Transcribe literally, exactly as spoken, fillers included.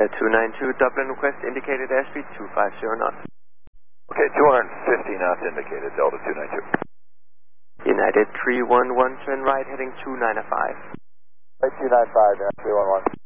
two nine two, Dublin request indicated airspeed two five zero knots. Okay, two hundred fifty knots indicated, Delta two nine two. United three one one, turn right heading two nine five. Right, two nine five, yeah, three one one.